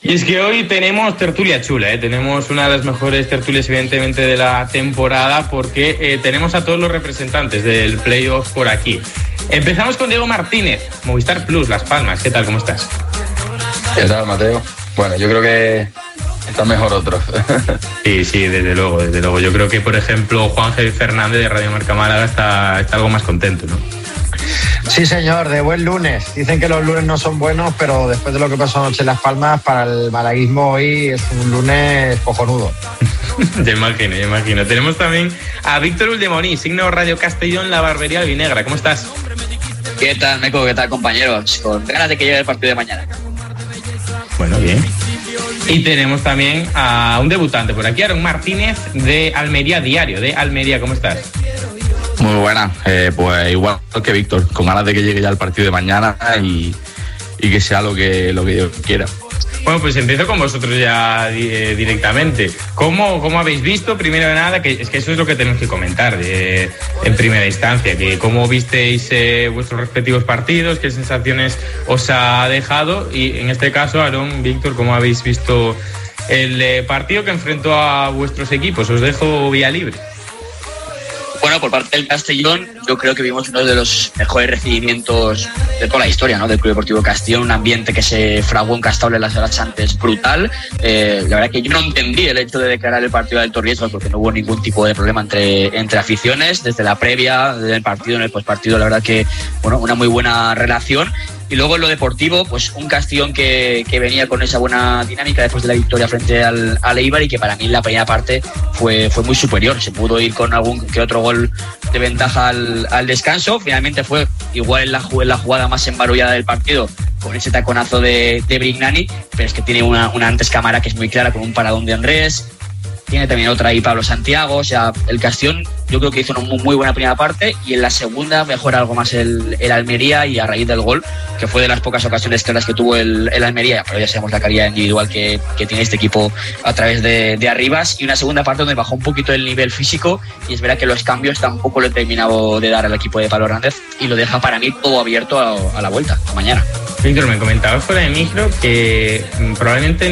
Y es que hoy tenemos tertulia chula, tenemos una de las mejores tertulias evidentemente de la temporada porque tenemos a todos los representantes del playoff por aquí. Empezamos con Diego Martínez, Movistar Plus, Las Palmas. ¿Qué tal? ¿Cómo estás? ¿Qué tal, Mateo? Bueno, yo creo que está mejor otro. Sí, desde luego. Yo creo que, por ejemplo, Juan G. Fernández de Radio Marca Málaga está algo más contento, ¿no? Sí, señor, de buen lunes. Dicen que los lunes no son buenos, pero después de lo que pasó anoche en Las Palmas, para el malaguismo hoy es un lunes cojonudo. Yo imagino. Tenemos también a Víctor Ulldemolí, signo Radio Castellón, La Barbería Albinegra. ¿Cómo estás? ¿Qué tal, Meco? ¿Qué tal, compañeros? Con ganas de que llegue el partido de mañana. Bueno, bien. Y tenemos también a un debutante por aquí, Aaron Martínez de Almería Diario, de Almería. ¿Cómo estás? Muy buena, pues igual que Víctor, con ganas de que llegue ya el partido de mañana y que sea lo que Dios quiera. Bueno, pues empiezo con vosotros ya directamente. ¿Cómo habéis visto, primero de nada, que es que eso es lo que tenemos que comentar en primera instancia, que cómo visteis vuestros respectivos partidos, qué sensaciones os ha dejado y en este caso, Aaron, Víctor, cómo habéis visto el partido que enfrentó a vuestros equipos? Os dejo vía libre. Bueno, por parte del Castellón, yo creo que vimos uno de los mejores recibimientos de toda la historia, ¿no? Del Club Deportivo Castellón, un ambiente que se fraguó en Castable en las horas antes brutal. La verdad que yo no entendí el hecho de declarar el partido de alto riesgo porque no hubo ningún tipo de problema entre aficiones, desde la previa, desde el partido, en el postpartido, la verdad que, bueno, una muy buena relación. Y luego en lo deportivo, pues un Castellón que venía con esa buena dinámica después de la victoria frente al Eibar y que para mí en la primera parte fue muy superior. Se pudo ir con algún que otro gol de ventaja al descanso. Finalmente fue igual en la jugada más embarullada del partido con ese taconazo de Brignani, pero es que tiene una antes cámara que es muy clara con un paradón de Andrés. Tiene también otra ahí Pablo Santiago. O sea, el Castellón yo creo que hizo una muy buena primera parte y en la segunda mejora algo más el Almería y a raíz del gol, que fue de las pocas ocasiones claras que tuvo el Almería, pero ya sabemos la calidad individual que tiene este equipo a través de Arribas, y una segunda parte donde bajó un poquito el nivel físico y es verdad que los cambios tampoco lo he terminado de dar al equipo de Pablo Hernández y lo deja para mí todo abierto a la vuelta, a mañana. Víctor, me comentabas fuera de micro que probablemente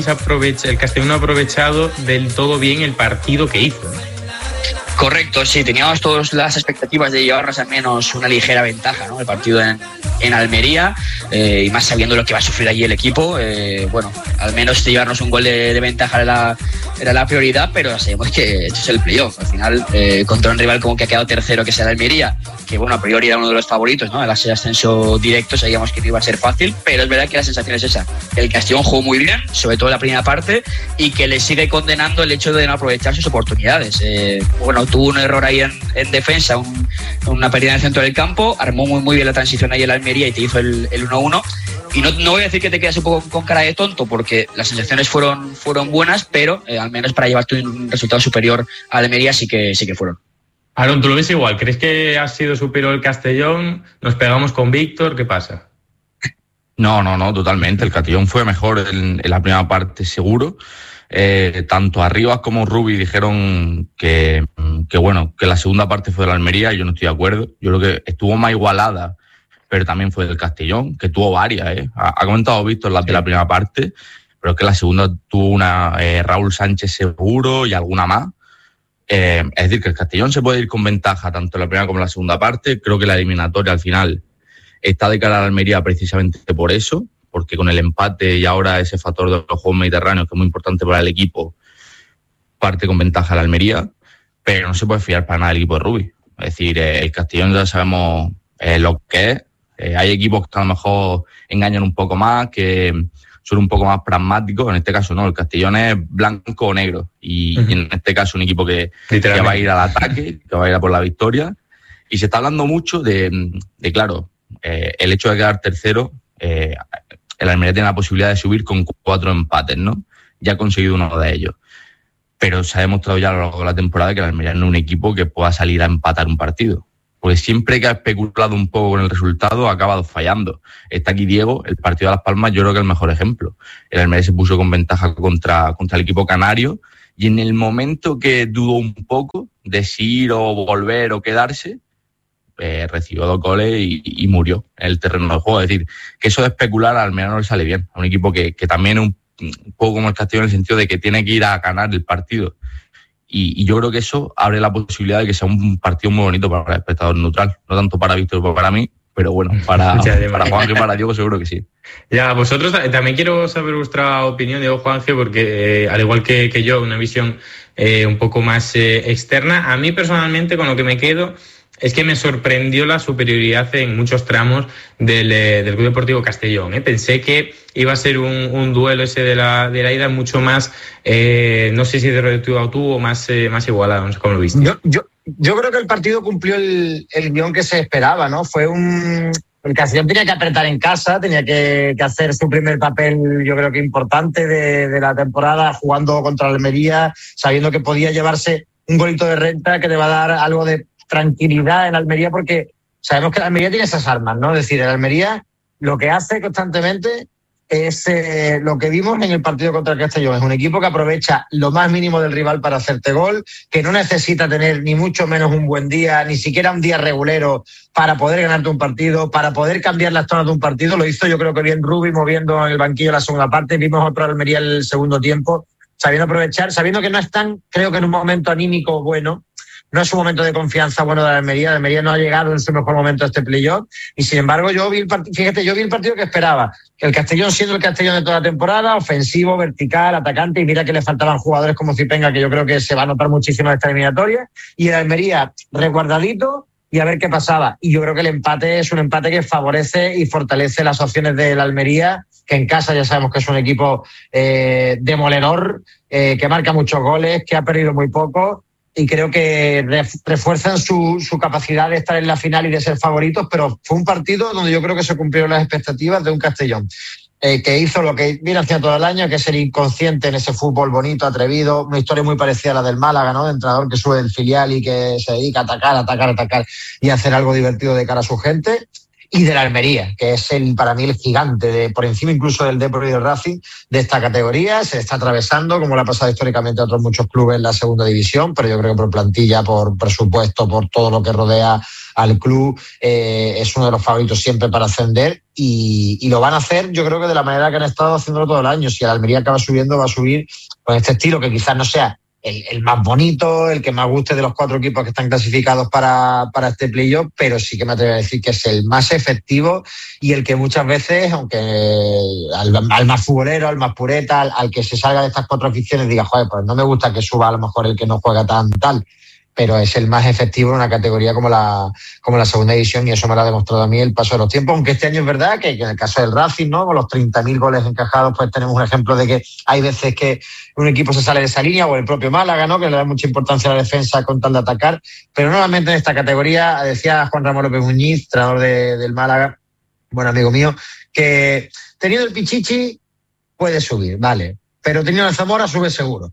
el Castellón no ha aprovechado del todo bien el partido que hizo, ¿no? Correcto, sí, teníamos todas las expectativas de llevarnos al menos una ligera ventaja, ¿no? El partido en Almería, y más sabiendo lo que va a sufrir allí el equipo, bueno, al menos llevarnos un gol de ventaja era la prioridad, pero sabemos que esto es el playoff. Al final, contra un rival como que ha quedado tercero, que es el Almería, que bueno, a priori era uno de los favoritos, ¿no? El ascenso directo, sabíamos que no iba a ser fácil, pero es verdad que la sensación es esa. El Castellón jugó muy bien, sobre todo en la primera parte, y que le sigue condenando el hecho de no aprovechar sus oportunidades. Bueno, tuvo un error ahí en defensa, una pérdida en el centro del campo, armó muy bien la transición ahí en la Almería y te hizo el 1-1. Y no voy a decir que te quedas un poco con cara de tonto, porque las sensaciones fueron buenas, pero al menos para llevarte un resultado superior a Almería sí que fueron. Aaron, ¿tú lo ves igual? ¿Crees que ha sido superior el Castellón? ¿Nos pegamos con Víctor? ¿Qué pasa? No, totalmente. El Castellón fue mejor en la primera parte, seguro. Tanto Arribas como Rubi dijeron que la segunda parte fue de la Almería y yo no estoy de acuerdo. Yo creo que estuvo más igualada, pero también fue del Castellón, que tuvo varias. Ha comentado Víctor las de la primera parte, pero es que la segunda tuvo una Raúl Sánchez seguro y alguna más. Es decir, que el Castellón se puede ir con ventaja tanto en la primera como en la segunda parte. Creo que la eliminatoria al final está de cara a la Almería precisamente por eso, porque con el empate y ahora ese factor de los Juegos Mediterráneos, que es muy importante para el equipo, parte con ventaja a la Almería, pero no se puede fiar para nada el equipo de Rubi. Es decir, el Castellón ya sabemos lo que es. Hay equipos que a lo mejor engañan un poco más, que son un poco más pragmáticos. En este caso no, el Castellón es blanco o negro. Y en este caso un equipo que va a ir al ataque, que va a ir a por la victoria. Y se está hablando mucho de claro, el hecho de quedar tercero. El Almería tiene la posibilidad de subir con 4 empates, ¿no? Ya ha conseguido uno de ellos. Pero se ha demostrado ya a lo largo de la temporada que el Almería no es un equipo que pueda salir a empatar un partido. Porque siempre que ha especulado un poco con el resultado, ha acabado fallando. Está aquí Diego, el partido de Las Palmas, yo creo que es el mejor ejemplo. El Almería se puso con ventaja contra el equipo canario y en el momento que dudó un poco de si ir o volver o quedarse, recibió 2 goles y murió en el terreno del juego. Es decir, que eso de especular al Almería no le sale bien. A un equipo que también un poco como el Castellón en el sentido de que tiene que ir a ganar el partido. Y yo creo que eso abre la posibilidad de que sea un partido muy bonito para el espectador neutral. No tanto para Víctor como para mí, pero bueno, para Juan y para Diego seguro que sí. Ya, vosotros también quiero saber vuestra opinión, Diego, Juanje, porque al igual que yo, una visión un poco más externa. A mí personalmente con lo que me quedo es que me sorprendió la superioridad en muchos tramos del Club Deportivo Castellón. Pensé que iba a ser un duelo ese de la ida mucho más, no sé si de tú a tú o más igualado, no sé cómo lo viste. Yo creo que el partido cumplió el guión que se esperaba, ¿no? El Castellón tenía que apretar en casa, tenía que hacer su primer papel, yo creo que importante de la temporada, jugando contra Almería, sabiendo que podía llevarse un golito de renta que le va a dar algo de tranquilidad en Almería, porque sabemos que Almería tiene esas armas, ¿no? Es decir, el Almería lo que hace constantemente es lo que vimos en el partido contra el Castellón. Es un equipo que aprovecha lo más mínimo del rival para hacerte gol, que no necesita tener ni mucho menos un buen día, ni siquiera un día regulero para poder ganarte un partido, para poder cambiar las zonas de un partido. Lo hizo yo creo que bien Rubi moviendo en el banquillo la segunda parte. Vimos otro Almería el segundo tiempo, sabiendo aprovechar, sabiendo que no están, creo que en un momento anímico bueno. No es un momento de confianza bueno de la Almería. La Almería no ha llegado en su mejor momento a este playoff. Y sin embargo, yo vi el partido que esperaba. El Castellón siendo el Castellón de toda la temporada, ofensivo, vertical, atacante. Y mira que le faltaban jugadores como Zipenga, que yo creo que se va a notar muchísimo en esta eliminatoria. Y el Almería resguardadito y a ver qué pasaba. Y yo creo que el empate es un empate que favorece y fortalece las opciones de la Almería, que en casa ya sabemos que es un equipo demoledor, que marca muchos goles, que ha perdido muy poco. Y creo que refuerzan su capacidad de estar en la final y de ser favoritos, pero fue un partido donde yo creo que se cumplieron las expectativas de un Castellón que hizo lo que viene haciendo todo el año, que es ser inconsciente en ese fútbol bonito, atrevido, una historia muy parecida a la del Málaga, ¿no? De entrenador que sube del filial y que se dedica a atacar y hacer algo divertido de cara a su gente. Y de la Almería, que es para mí el gigante, por encima incluso del Depor y del Racing, de esta categoría. Se está atravesando, como le ha pasado históricamente a otros muchos clubes en la segunda división, pero yo creo que por plantilla, por presupuesto, por todo lo que rodea al club, es uno de los favoritos siempre para ascender y lo van a hacer, yo creo que de la manera que han estado haciéndolo todo el año. Si el Almería acaba subiendo, va a subir con este estilo que quizás no sea el más bonito, el que más guste de los 4 equipos que están clasificados para este playoff, pero sí que me atrevo a decir que es el más efectivo y el que muchas veces, aunque al más futbolero, al más pureta, al que se salga de estas 4 aficiones diga, joder, pues no me gusta que suba a lo mejor el que no juega tal, pero es el más efectivo en una categoría como la segunda división, y eso me lo ha demostrado a mí el paso de los tiempos, aunque este año es verdad que en el caso del Racing, ¿no? Con los 30.000 goles encajados, pues tenemos un ejemplo de que hay veces que un equipo se sale de esa línea, o el propio Málaga, ¿no? Que le da mucha importancia a la defensa con tal de atacar, pero normalmente en esta categoría, decía Juan Ramón López Muñiz, entrenador del Málaga, buen amigo mío, que teniendo el Pichichi puede subir, vale, pero teniendo el Zamora sube seguro.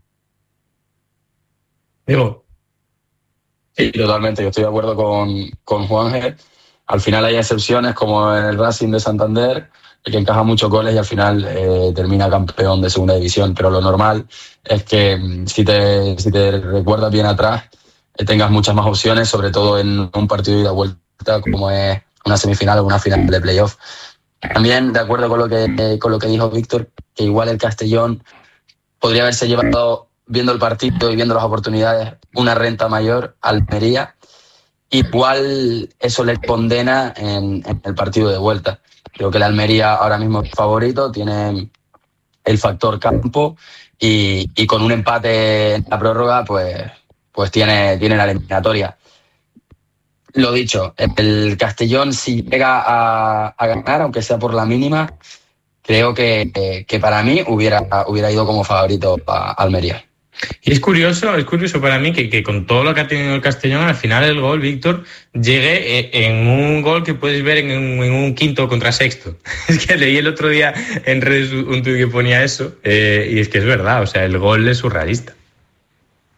Digo. Sí, totalmente, yo estoy de acuerdo con Juanje. Al final hay excepciones como en el Racing de Santander, el que encaja muchos goles y al final termina campeón de segunda división, pero lo normal es que si te recuerdas bien atrás, tengas muchas más opciones, sobre todo en un partido de ida y vuelta como es una semifinal o una final de playoff. También de acuerdo con lo que dijo Víctor, que igual el Castellón podría haberse llevado, viendo el partido y viendo las oportunidades, una renta mayor a Almería. Igual eso le condena en el partido de vuelta. Creo que la Almería ahora mismo es favorito, tiene el factor campo y con un empate en la prórroga pues tiene la eliminatoria. Lo dicho, el Castellón, si llega a ganar, aunque sea por la mínima, creo que para mí hubiera ido como favorito a Almería. Y es curioso para mí que con todo lo que ha tenido el Castellón, al final el gol, Víctor, llegue en un gol que puedes ver en un quinto contra sexto. Es que leí el otro día en redes un tuit que ponía eso, y es que es verdad, o sea, el gol es surrealista.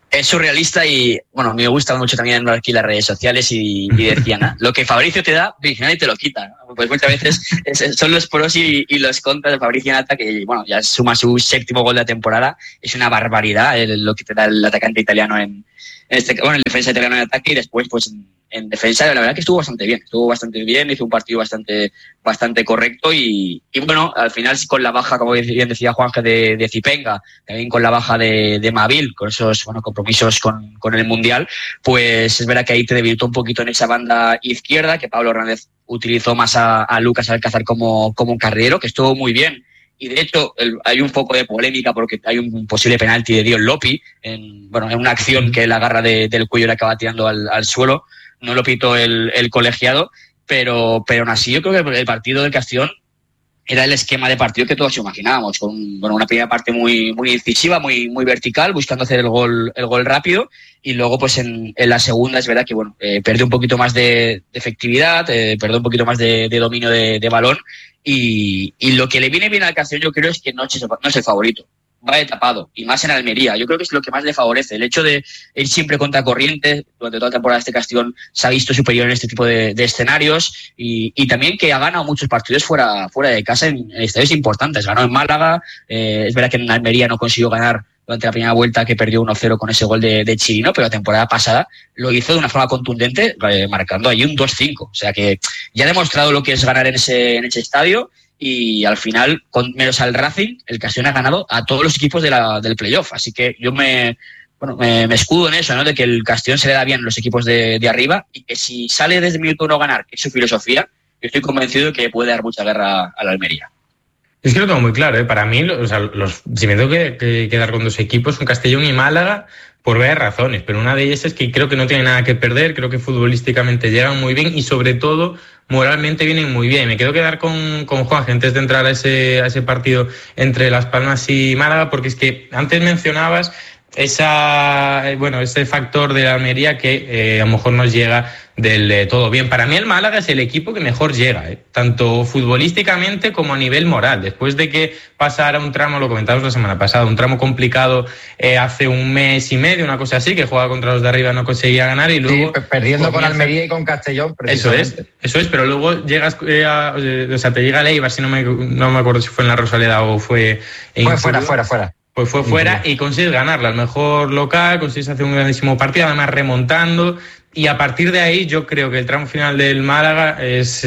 Es surrealista y, bueno, me gusta mucho también aquí las redes sociales y decían, lo que Fabricio te da, nadie te lo quita, ¿no? Pues muchas veces son los pros y los contras de Fabricio Nata, que, bueno, ya suma su 7º gol de la temporada. Es una barbaridad lo que te da el atacante italiano el defensa italiano en ataque, y después, pues, en defensa, la verdad que estuvo bastante bien, hizo un partido bastante correcto y bueno, al final con la baja, como bien decía Juanje, de Zipenga, también con la baja de Mavil, con esos compromisos con el Mundial, pues es verdad que ahí te debilitó un poquito en esa banda izquierda, que Pablo Hernández utilizó más a Lucas Alcázar como carrilero, que estuvo muy bien. Y de hecho hay un poco de polémica porque hay un posible penalti de Dion Lopi en una acción que él agarra del cuello y le acaba tirando al suelo. No lo pitó el colegiado, pero aún así yo creo que el partido del Castellón era el esquema de partido que todos imaginábamos, con una primera parte muy incisiva, muy vertical, buscando hacer el gol rápido, y luego pues en la segunda es verdad que perdió un poquito más de efectividad, perdió un poquito más de dominio de balón, y lo que le viene bien al Castellón yo creo es que no es el favorito. Va de tapado, y más en Almería. Yo creo que es lo que más le favorece. El hecho de ir siempre contra corriente, durante toda la temporada este Castellón se ha visto superior en este tipo de escenarios, y también que ha ganado muchos partidos fuera de casa en estadios importantes. Ganó en Málaga, es verdad que en Almería no consiguió ganar durante la primera vuelta, que perdió 1-0 con ese gol de Chirino, pero la temporada pasada lo hizo de una forma contundente, marcando ahí un 2-5. O sea que ya ha demostrado lo que es ganar en ese estadio. Y al final, con menos al Racing, el Castellón ha ganado a todos los equipos del playoff. Así que yo me escudo en eso, ¿no? De que el Castellón se le da bien los equipos de arriba, y que si sale desde el minuto 1 a ganar, que es su filosofía, yo estoy convencido de que puede dar mucha guerra a la Almería. Es que lo tengo muy claro, ¿eh? Para mí, si me tengo que quedar con dos equipos, son Castellón y Málaga, por varias razones, pero una de ellas es que creo que no tienen nada que perder, creo que futbolísticamente llegan muy bien y sobre todo moralmente vienen muy bien. Me quiero quedar con Juan antes de entrar a ese partido entre Las Palmas y Málaga, porque es que antes mencionabas ese factor de la Almería que a lo mejor nos llega del todo bien. Para mí el Málaga es el equipo que mejor llega, tanto futbolísticamente como a nivel moral. Después de que pasara un tramo, lo comentábamos la semana pasada, un tramo complicado hace un mes y medio, una cosa así, que jugaba contra los de arriba, no conseguía ganar y luego... Sí, perdiendo con Almería y con Castellón, precisamente. Eso es, pero luego llegas, te llega el Eibar, si no me acuerdo si fue en la Rosaleda o fue... Fuera. Pues fue fuera y consigues ganarla al mejor local, consigues hacer un grandísimo partido, además remontando, y a partir de ahí yo creo que el tramo final del Málaga es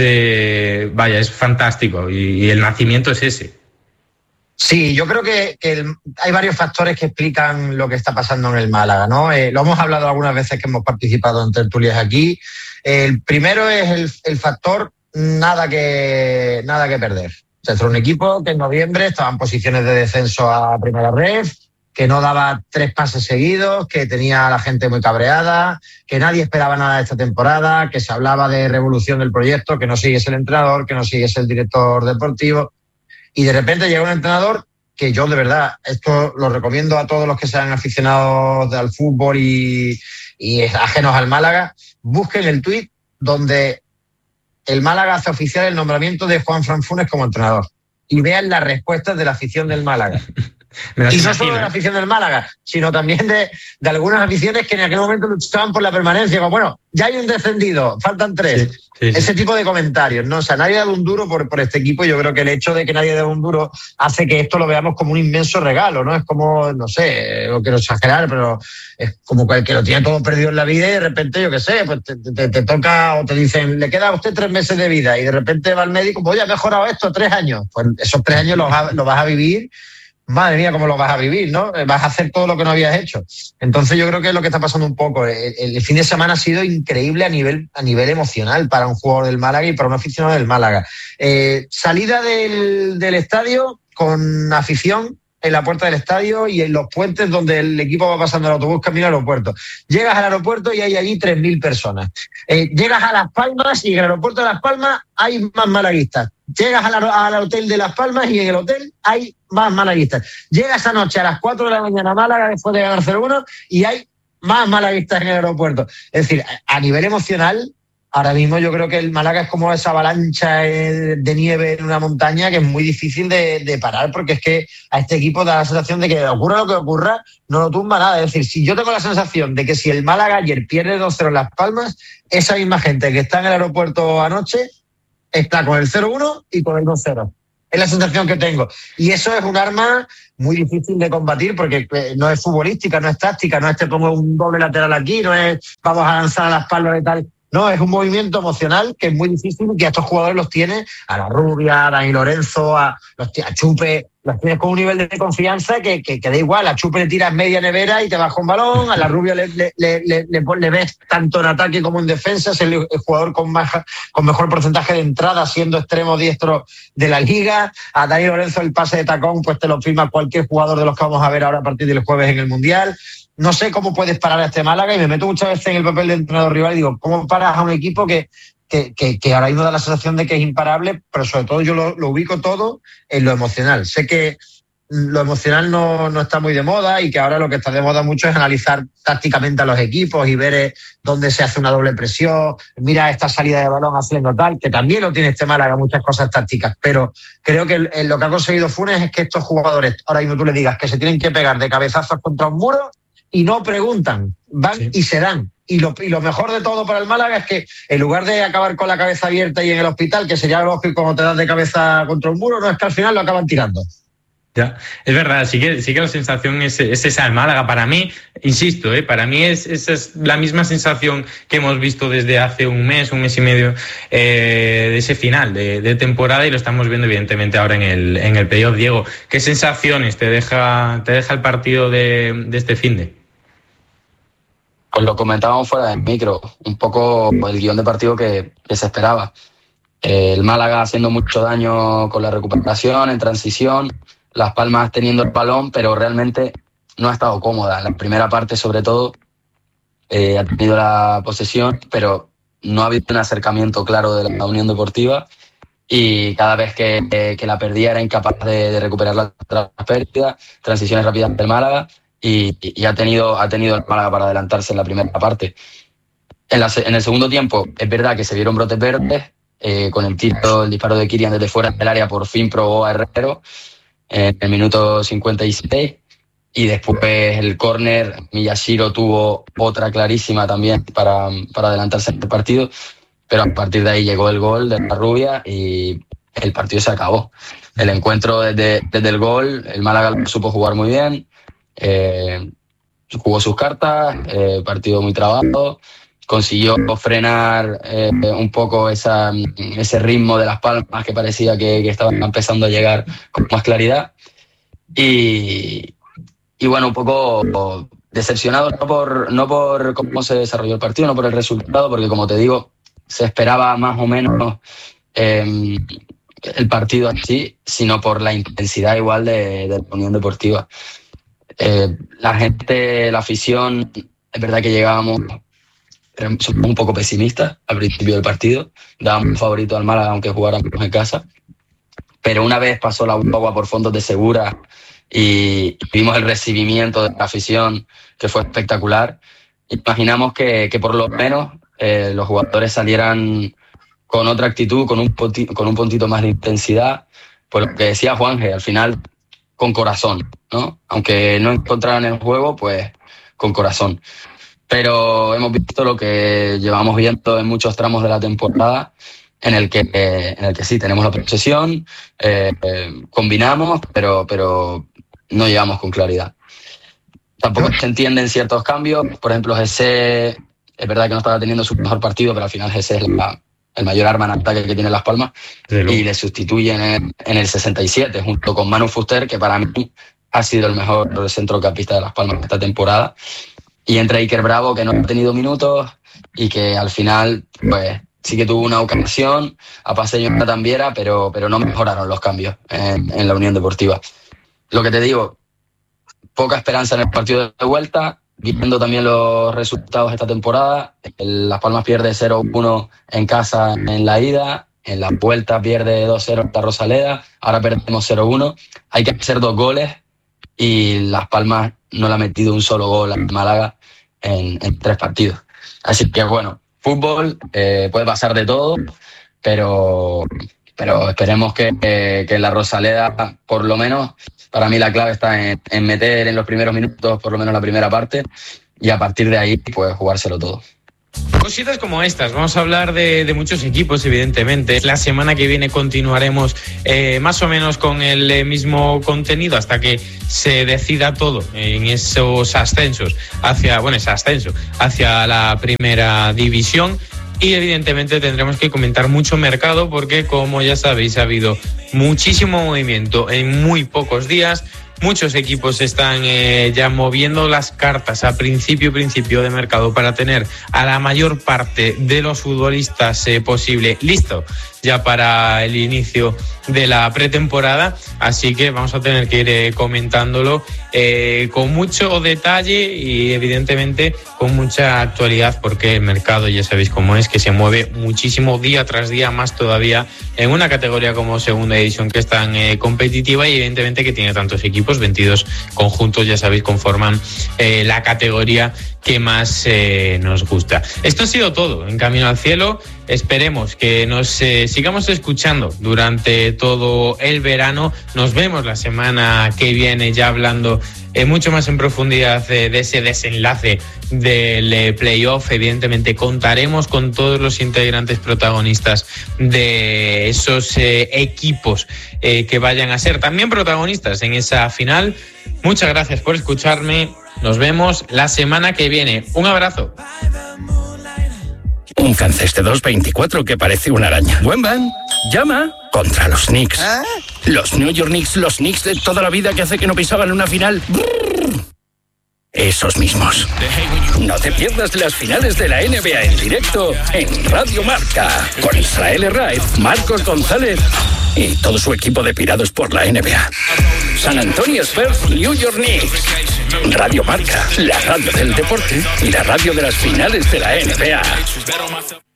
fantástico y el nacimiento es ese. Sí, yo creo que hay varios factores que explican lo que está pasando en el Málaga, ¿no? Lo hemos hablado algunas veces que hemos participado en tertulias aquí. El primero es el factor nada que perder. O sea, es un equipo que en noviembre estaba en posiciones de descenso a Primera Ref, que no daba 3 pases seguidos, que tenía a la gente muy cabreada, que nadie esperaba nada de esta temporada, que se hablaba de revolución del proyecto, que no siguiese el entrenador, que no siguiese el director deportivo. Y de repente llega un entrenador que yo, de verdad, esto lo recomiendo a todos los que sean aficionados al fútbol y ajenos al Málaga, busquen el tuit donde el Málaga hace oficial el nombramiento de Juanfran Funes como entrenador y vean las respuestas de la afición del Málaga. Y no solo de la afición del Málaga, sino también de algunas aficiones que en aquel momento luchaban por la permanencia. Como, bueno, ya hay un descendido, faltan 3. Sí. Ese tipo de comentarios, ¿no? O sea, nadie ha dado un duro por este equipo. Yo creo que el hecho de que nadie dé un duro hace que esto lo veamos como un inmenso regalo, ¿no? Es como, no sé, no quiero exagerar, pero es como el que lo tiene todo perdido en la vida y de repente, yo qué sé, pues te toca o te dicen, le queda a usted 3 meses de vida y de repente va al médico, pues oye, ha mejorado esto 3 años. Pues esos 3 años los vas a vivir. Madre mía, cómo lo vas a vivir, ¿no? Vas a hacer todo lo que no habías hecho. Entonces yo creo que es lo que está pasando un poco. El fin de semana ha sido increíble a nivel emocional para un jugador del Málaga y para un aficionado del Málaga. Salida del estadio con afición en la puerta del estadio y en los puentes donde el equipo va pasando el autobús camino al aeropuerto. Llegas al aeropuerto y hay allí 3.000 personas. Llegas a Las Palmas y en el aeropuerto de Las Palmas hay más malaguistas. Llegas al hotel de Las Palmas y en el hotel hay más malaguistas. Llegas anoche a las 4 de la mañana a Málaga después de ganar 0-1 y hay más malaguistas en el aeropuerto. Es decir, a nivel emocional ahora mismo yo creo que el Málaga es como esa avalancha de nieve en una montaña que es muy difícil de parar, porque es que a este equipo da la sensación de que ocurra lo que ocurra, no lo tumba nada. Es decir, si yo tengo la sensación de que si el Málaga ayer pierde 2-0 en Las Palmas, esa misma gente que está en el aeropuerto anoche está con el 0-1 y con el 2-0. Es la sensación que tengo. Y eso es un arma muy difícil de combatir porque no es futbolística, no es táctica, no es te pongo un doble lateral aquí, no es vamos a lanzar a Las Palmas y tal. No, es un movimiento emocional que es muy difícil y que a estos jugadores los tiene, a la Rubia, a Dani Lorenzo, a Chupe, los tienes con un nivel de confianza que da igual. A Chupe le tiras media nevera y te baja un balón, a la Rubia le ves tanto en ataque como en defensa, es el jugador con mejor porcentaje de entrada siendo extremo diestro de la liga. A Dani Lorenzo el pase de tacón pues te lo firma cualquier jugador de los que vamos a ver ahora a partir del jueves en el Mundial. No sé cómo puedes parar a este Málaga y me meto muchas veces en el papel de entrenador rival y digo, ¿cómo paras a un equipo que ahora mismo da la sensación de que es imparable? Pero sobre todo yo lo ubico todo en lo emocional. Sé que lo emocional no está muy de moda y que ahora lo que está de moda mucho es analizar tácticamente a los equipos y ver dónde se hace una doble presión, mira esta salida de balón haciendo tal, que también lo tiene este Málaga, muchas cosas tácticas, pero creo que lo que ha conseguido Funes es que estos jugadores, ahora mismo tú le digas que se tienen que pegar de cabezazos contra un muro y no preguntan, van sí. Y se dan. Y lo mejor de todo para el Málaga es que en lugar de acabar con la cabeza abierta y en el hospital, que sería lógico cuando te das de cabeza contra un muro, no, es que al final lo acaban tirando. Ya, es verdad, sí que la sensación es esa del Málaga. Para mí, insisto, para mí esa es la misma sensación que hemos visto desde hace un mes y medio de ese final de temporada, y lo estamos viendo evidentemente ahora en el playoff. Diego, ¿qué sensaciones te deja el partido de este finde? Pues lo comentábamos fuera del micro, un poco el guión de partido que se esperaba. El Málaga haciendo mucho daño con la recuperación, en transición, Las Palmas teniendo el balón, pero realmente no ha estado cómoda. En la primera parte, sobre todo, ha tenido la posesión, pero no ha habido un acercamiento claro de la Unión Deportiva y cada vez que la perdía era incapaz de recuperar la pérdida, transiciones rápidas del Málaga. Y ha tenido el Málaga para adelantarse en la primera parte. En el segundo tiempo, es verdad que se vieron brotes verdes, con el disparo de Kirian desde fuera del área, por fin probó a Herrero en el minuto 56, y después el córner, Miyashiro tuvo otra clarísima también para adelantarse en el partido, pero a partir de ahí llegó el gol de la Rubia y el partido se acabó. El encuentro desde el gol, el Málaga supo jugar muy bien, jugó sus cartas, partido muy trabado, consiguió frenar un poco ese ritmo de Las Palmas que parecía que estaba empezando a llegar con más claridad, y bueno, un poco decepcionado no por cómo se desarrolló el partido, no por el resultado, porque como te digo, se esperaba más o menos el partido así, sino por la intensidad igual de la Unión Deportiva. La gente, la afición, es verdad que llegábamos un poco pesimistas al principio del partido, dábamos favorito al Málaga aunque jugáramos en casa, pero una vez pasó la agua por fondos de Segura y vimos el recibimiento de la afición, que fue espectacular, imaginamos que por lo menos los jugadores salieran con otra actitud, con un puntito más de intensidad, pues lo que decía Juanje, al final con corazón, ¿no? Aunque no encontraran el juego, pues con corazón. Pero hemos visto lo que llevamos viendo en muchos tramos de la temporada, en el que sí, tenemos la posesión, combinamos, pero no llegamos con claridad. Tampoco se entienden ciertos cambios. Por ejemplo, Jesse, es verdad que no estaba teniendo su mejor partido, pero al final Jesse es el mayor arma en ataque que tiene Las Palmas, y le sustituyen en el 67 junto con Manu Fuster, que para mí ha sido el mejor centrocampista de Las Palmas esta temporada, y entra Iker Bravo, que no ha tenido minutos y que al final pues sí que tuvo una ocasión a pase de Jonathan Viera, pero no mejoraron los cambios en la Unión Deportiva. Lo que te digo, poca esperanza en el partido de vuelta, viendo también los resultados esta temporada. Las Palmas pierde 0-1 en casa en la ida, en la vuelta pierde 2-0 en la Rosaleda, ahora perdemos 0-1. Hay que hacer 2 goles y Las Palmas no le ha metido un solo gol al Málaga en 3 partidos. Así que bueno, fútbol, puede pasar de todo, pero esperemos que en la Rosaleda, por lo menos, para mí la clave está en meter en los primeros minutos, por lo menos la primera parte, y a partir de ahí, pues jugárselo todo. Cositas como estas, vamos a hablar de muchos equipos, evidentemente. La semana que viene continuaremos más o menos con el mismo contenido hasta que se decida todo en esos ascensos hacia la primera división. Y evidentemente tendremos que comentar mucho mercado porque, como ya sabéis, ha habido muchísimo movimiento en muy pocos días. Muchos equipos están ya moviendo las cartas a principio de mercado para tener a la mayor parte de los futbolistas posible listo ya para el inicio de la pretemporada, así que vamos a tener que ir comentándolo con mucho detalle y evidentemente con mucha actualidad, porque el mercado ya sabéis cómo es, que se mueve muchísimo día tras día, más todavía en una categoría como segunda división que es tan competitiva y evidentemente que tiene tantos equipos. 22 conjuntos, ya sabéis, conforman la categoría que más nos gusta. Esto ha sido todo en Camino al Cielo. Esperemos que nos sigamos escuchando durante todo el verano. Nos vemos la semana que viene ya hablando mucho más en profundidad de ese desenlace del playoff. Evidentemente contaremos con todos los integrantes protagonistas de esos equipos que vayan a ser también protagonistas en esa final. Muchas gracias por escucharme. Nos vemos la semana que viene. Un abrazo. Un Canceste 224 que parece una araña. Buen van. Llama contra los Knicks. Los New York Knicks, los Knicks de toda la vida que hace que no pisaban una final. Brrr. Esos mismos. No te pierdas las finales de la NBA en directo en Radio Marca. Con Israel Herraiz, Marcos González y todo su equipo de pirados por la NBA. San Antonio Spurs, New York Knicks. Radio Marca, la radio del deporte y la radio de las finales de la NBA.